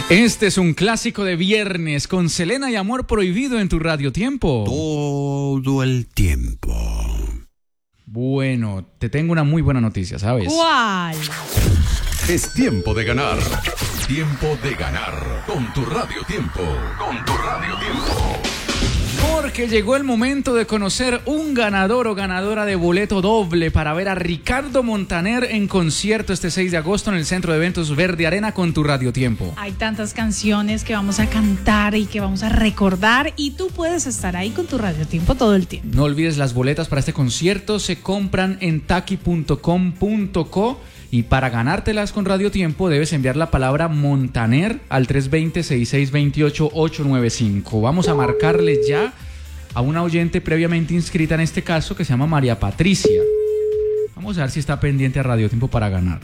Este es un clásico de viernes con Selena y Amor Prohibido en tu Radio Tiempo. Todo el tiempo. Bueno, te tengo una muy buena noticia, ¿sabes? ¿Cuál? Es tiempo de ganar. Tiempo de ganar con tu Radio Tiempo. Con tu Radio Tiempo. Porque llegó el momento de conocer un ganador o ganadora de boleto doble para ver a Ricardo Montaner en concierto este 6 de agosto en el Centro de Eventos Verde Arena con tu Radio Tiempo. Hay tantas canciones que vamos a cantar y que vamos a recordar y tú puedes estar ahí con tu Radio Tiempo todo el tiempo. No olvides, las boletas para este concierto se compran en taki.com.co y para ganártelas con Radio Tiempo debes enviar la palabra Montaner al 320-6628-895. Vamos a marcarle ya a una oyente previamente inscrita en este caso que se llama María Patricia. Vamos a ver si está pendiente a Radio Tiempo para ganar.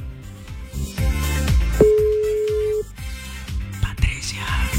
Patricia.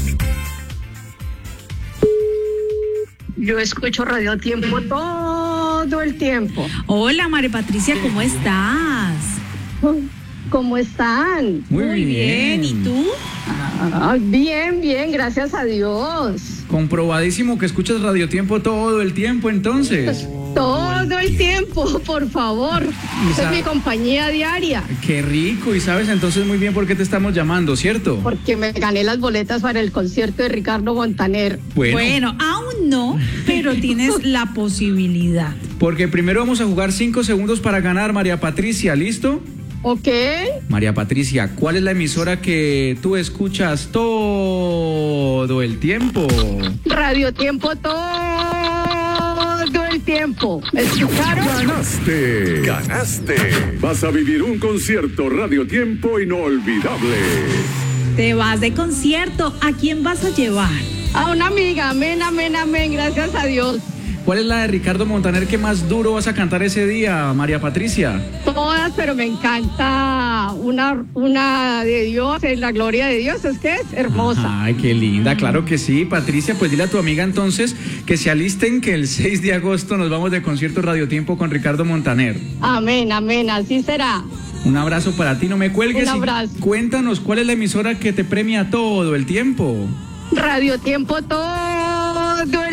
Yo escucho Radio Tiempo todo el tiempo. Hola María Patricia, ¿cómo estás? ¿Cómo están? Muy bien. ¿Y tú? Bien, bien, gracias a Dios. Comprobadísimo que escuchas Radio Tiempo todo el tiempo, entonces. Todo el tiempo, por favor. Esa es mi compañía diaria. Qué rico. Y sabes entonces muy bien por qué te estamos llamando, ¿cierto? Porque me gané las boletas para el concierto de Ricardo Montaner. Bueno, aún no, pero tienes la posibilidad. Porque primero vamos a jugar 5 segundos para ganar, María Patricia, ¿listo? ¿Ok? María Patricia, ¿cuál es la emisora que tú escuchas todo el tiempo? Radio Tiempo todo el tiempo. ¿Escucharon? ¡Ganaste! Vas a vivir un concierto Radio Tiempo inolvidable. Te vas de concierto. ¿A quién vas a llevar? A una amiga. Amén, amén, amén. Gracias a Dios. ¿Cuál es la de Ricardo Montaner que más duro vas a cantar ese día, María Patricia? Todas, pero me encanta una de Dios, en la gloria de Dios, es que es hermosa. Ay, qué linda, claro que sí. Patricia, pues dile a tu amiga entonces que se alisten, que el 6 de agosto nos vamos de concierto Radio Tiempo con Ricardo Montaner. Amén, amén, así será. Un abrazo para ti, no me cuelgues. Un abrazo. Cuéntanos, ¿cuál es la emisora que te premia todo el tiempo? Radio Tiempo todo el